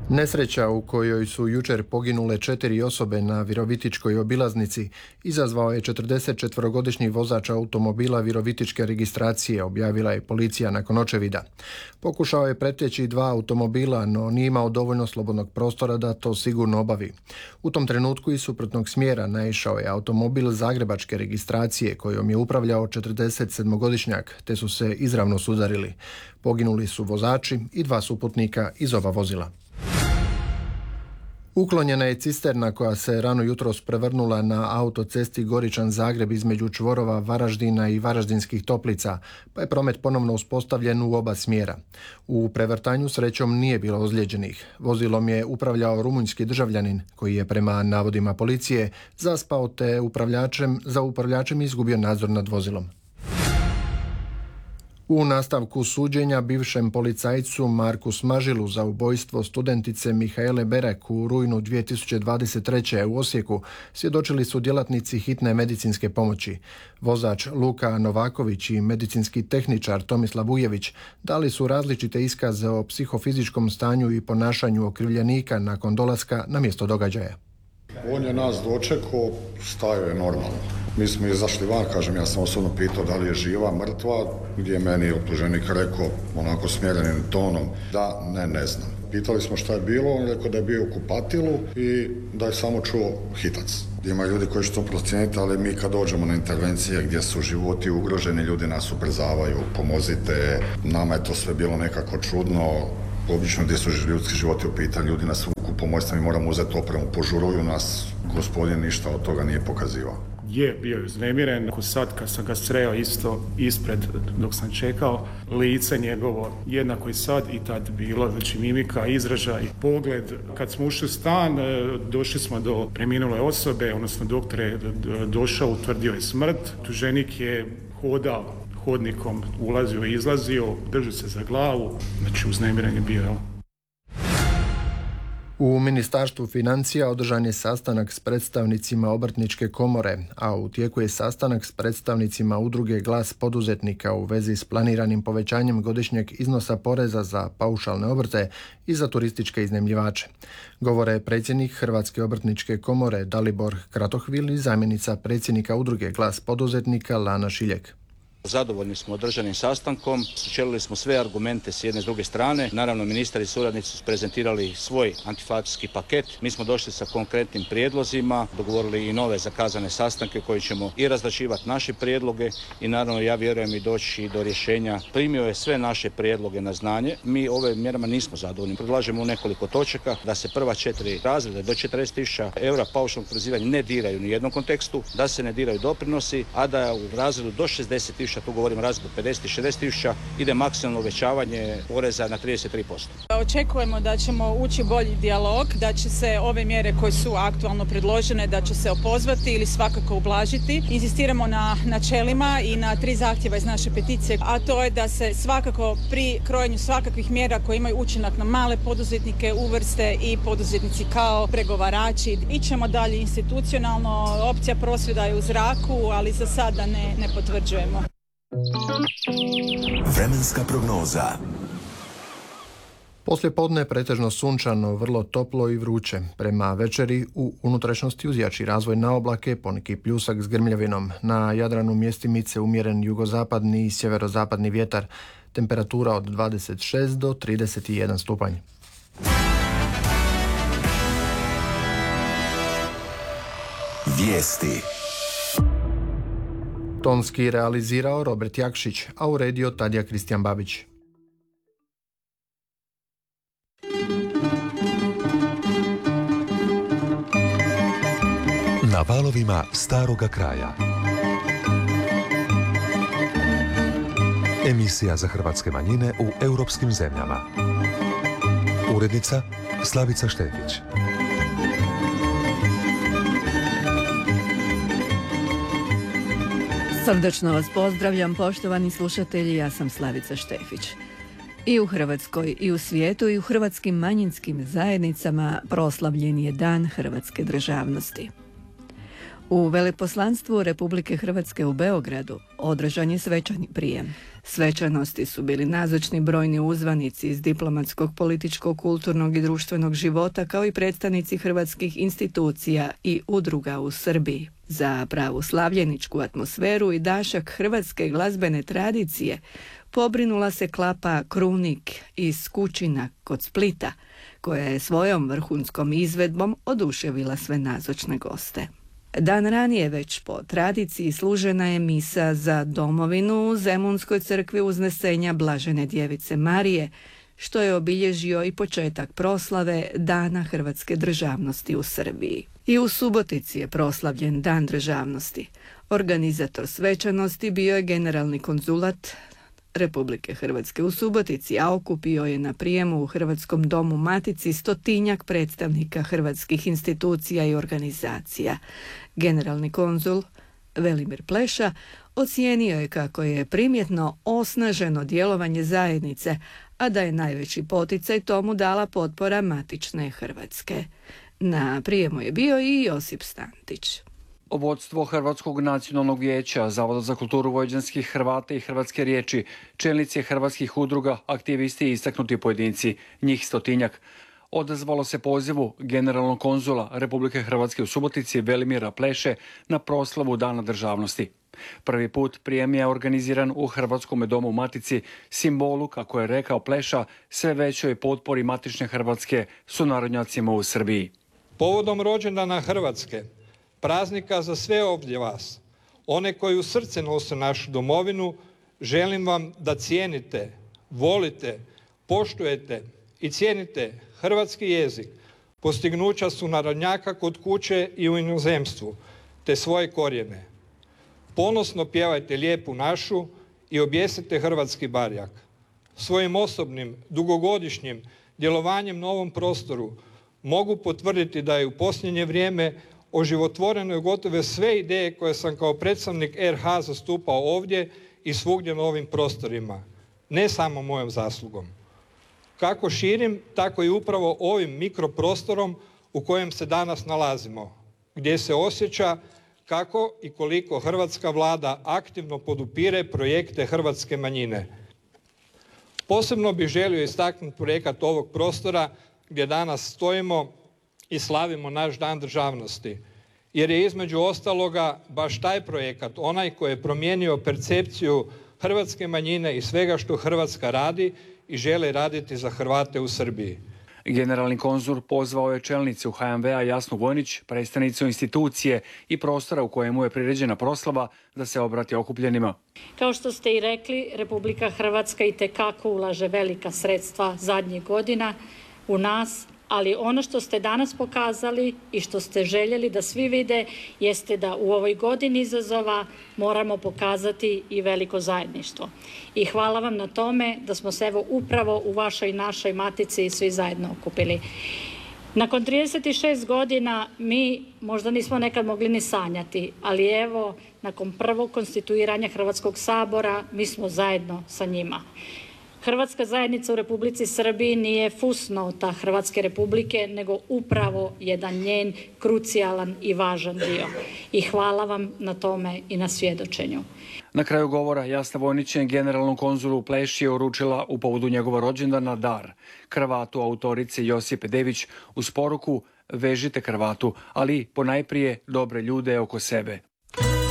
Nesreća u kojoj su jučer poginule 4 osobe na Virovitičkoj obilaznici izazvao je 44-godišnji vozač automobila virovitičke registracije, objavila je policija nakon očevida. Pokušao je preteći 2 automobila, no nije imao dovoljno slobodnog prostora da to sigurno obavi. U tom trenutku iz suprotnog smjera naišao je automobil zagrebačke registracije kojom je upravljao 47-godišnjak, te su se izravno sudarili. Poginuli su vozači i 2 suputnika iz oba vozila. Uklonjena je cisterna koja se rano jutros prevrnula na autocesti Goričan-Zagreb između čvorova Varaždina i Varaždinskih Toplica, pa je promet ponovno uspostavljen u oba smjera. U prevrtanju srećom nije bilo ozlijeđenih. Vozilom je upravljao rumunjski državljanin koji je prema navodima policije zaspao te za upravljačem izgubio nadzor nad vozilom. U nastavku suđenja bivšem policajcu Marku Smažilu za ubojstvo studentice Mihaele Berek u rujnu 2023. u Osijeku svjedočili su djelatnici hitne medicinske pomoći. Vozač Luka Novaković i medicinski tehničar Tomislav Ujević dali su različite iskaze o psihofizičkom stanju i ponašanju okrivljenika nakon dolaska na mjesto događaja. On je nas dočekao, stajao je normalno. Mi smo izašli van, kažem, ja sam osobno pitao da li je živa, mrtva, gdje je meni optuženik rekao, onako smjerenim tonom, da ne znam. Pitali smo šta je bilo, on je rekao da je bio u kupatilu i da je samo čuo hitac. Ima ljudi koji će to procijeniti, ali mi kad dođemo na intervencije gdje su životi ugroženi, ljudi nas ubrzavaju, pomozite, nama je to sve bilo nekako čudno. Obično gdje su ljudski životi u pitanju, ljudi nas vuku pomoći, mi moramo uzeti opremu, požuruju nas, gospodin ništa od toga nije pokazivao. Je bio uznemiren, sad kad sam ga sreo isto ispred dok sam čekao, lice njegovo jednako i sad i tad bilo, znači mimika, izražaj, pogled. Kad smo ušli u stan, došli smo do preminule osobe, odnosno doktor je došao, utvrdio je smrt, tuženik je hodao hodnikom, ulazio i izlazio, držao se za glavu, znači uznemiren je bio. U Ministarstvu financija održan je sastanak s predstavnicima Obrtničke komore, a u tijeku je sastanak s predstavnicima udruge Glas poduzetnika u vezi s planiranim povećanjem godišnjeg iznosa poreza za paušalne obrte i za turističke iznajmljivače. Govore predsjednik Hrvatske obrtničke komore Dalibor Kratohvil i zamjenica predsjednika udruge Glas poduzetnika Lana Šiljek. Zadovoljni smo održanim sastankom, sučelili smo sve argumente s jedne i s druge strane. Naravno, ministar i suradnici su prezentirali svoj antiinflacijski paket. Mi smo došli sa konkretnim prijedlozima, dogovorili i nove zakazane sastanke koji ćemo i razrađivati naše prijedloge i naravno ja vjerujem i doći do rješenja. Primio je sve naše prijedloge na znanje. Mi ove mjerama nismo zadovoljni. Predlažemo u nekoliko točaka da se prva 4 razreda do 40.000 eura paušalnog oporezivanja ne diraju ni u jednom kontekstu, da se ne diraju doprinosi, a da u razredu do 60.000, tu govorimo razredu 50 i 60.000, ide maksimalno uvećavanje poreza na 33%. Očekujemo da ćemo ući bolji dijalog, da će se ove mjere koje su aktualno predložene, da će se opozvati ili svakako ublažiti. Inzistiramo na načelima i na 3 zahtjeva iz naše peticije, a to je da se svakako pri krojenju svakakvih mjera koje imaju učinak na male poduzetnike uvrste i poduzetnici kao pregovarači. Ićemo dalje institucionalno, opcija prosvjeda je u zraku, ali za sada ne potvrđujemo. Vremenska prognoza. Poslijepodne pretežno sunčano, vrlo toplo i vruće. Prema večeri u unutrašnjosti uz jači razvoj na oblake, poneki pljusak s grmljavinom. Na Jadranu mjestimice umjeren jugozapadni i sjeverozapadni vjetar. Temperatura od 26 do 31 stupanj. Vijesti. Tonski realizirao Robert Jakšić, a uredio Tadija Kristijan Babić. Na valovima staroga kraja. Emisija za hrvatske manjine u europskim zemljama. Urednica Slavica Štefić. Srdačno vas pozdravljam, poštovani slušatelji, ja sam Slavica Štefić. I u Hrvatskoj, i u svijetu, i u hrvatskim manjinskim zajednicama proslavljen je Dan hrvatske državnosti. U veleposlanstvu Republike Hrvatske u Beogradu održan je svečani prijem. Svečanosti su bili nazočni brojni uzvanici iz diplomatskog, političkog, kulturnog i društvenog života, kao i predstavnici hrvatskih institucija i udruga u Srbiji. Za pravu slavljeničku atmosferu i dašak hrvatske glazbene tradicije pobrinula se klapa Krunik iz Kučina kod Splita, koja je svojom vrhunskom izvedbom oduševila sve nazočne goste. Dan ranije već po tradiciji služena je misa za domovinu u Zemunskoj crkvi Uznesenja Blažene djevice Marije, što je obilježio i početak proslave Dana hrvatske državnosti u Srbiji. I u Subotici je proslavljen Dan državnosti. Organizator svečanosti bio je generalni konzulat Republike Hrvatske u Subotici, a okupio je na prijemu u Hrvatskom domu Matici 100-tinjak predstavnika hrvatskih institucija i organizacija. Generalni konzul Velimir Pleša ocijenio je kako je primjetno osnaženo djelovanje zajednice, a da je najveći poticaj tomu dala potpora matične Hrvatske. Na prijemu je bio i Josip Stantić. Vodstvo Hrvatskog nacionalnog vijeća, Zavoda za kulturu vojvođanskih Hrvata i hrvatske riječi, čelnici hrvatskih udruga, aktivisti i istaknuti pojedinci, njih 100-tinjak, odazvalo se pozivu generalnog konzula Republike Hrvatske u Subotici Velimira Pleše na proslavu Dana državnosti. Prvi put prijem je organiziran u Hrvatskom domu Matici, simbolu, kako je rekao Pleša, sve većoj potpori matične Hrvatske sunarodnjacima u Srbiji. Povodom rođendana Hrvatske, praznika za sve ovdje vas, one koji u srce nose našu domovinu, želim vam da cijenite, volite, poštujete i cijenite hrvatski jezik, postignuća sunarodnjaka kod kuće i u inozemstvu, te svoje korijene. Ponosno pjevajte lijepu našu i objesite hrvatski barjak. Svojim osobnim, dugogodišnjim djelovanjem na ovom prostoru mogu potvrditi da je u posljednje vrijeme oživotvoreno gotovo sve ideje koje sam kao predstavnik RH zastupao ovdje i svugdje na ovim prostorima, ne samo mojom zaslugom. Kako širim, tako i upravo ovim mikroprostorom u kojem se danas nalazimo, gdje se osjeća kako i koliko hrvatska vlada aktivno podupire projekte hrvatske manjine. Posebno bih želio istaknuti projekat ovog prostora gdje danas stojimo i slavimo naš Dan državnosti, jer je između ostaloga baš taj projekat onaj koji je promijenio percepciju hrvatske manjine i svega što Hrvatska radi i žele raditi za Hrvate u Srbiji. Generalni konzul pozvao je čelnicu HMV-a Jasnu Vojnić, predstavnicu institucije i prostora u kojemu je priređena proslava, da se obrati okupljenima. Kao što ste i rekli, Republika Hrvatska itekako ulaže velika sredstva zadnjih godina u nas, ali ono što ste danas pokazali i što ste željeli da svi vide jeste da u ovoj godini izazova moramo pokazati i veliko zajedništvo. I hvala vam na tome da smo se evo upravo u vašoj i našoj matici svi zajedno okupili. Nakon 36 godina mi možda nismo nekad mogli ni sanjati, ali evo nakon prvog konstituiranja Hrvatskog sabora mi smo zajedno sa njima. Hrvatska zajednica u Republici Srbiji nije fusnota Hrvatske republike, nego upravo jedan njen krucijalan i važan dio. I hvala vam na tome i na svjedočenju. Na kraju govora Jasna Vojnić je generalnom konzulu Pleši uručila u povodu njegova rođendana dar, kravatu autorice Josipe Dević uz poruku vežite kravatu, ali ponajprije dobre ljude oko sebe.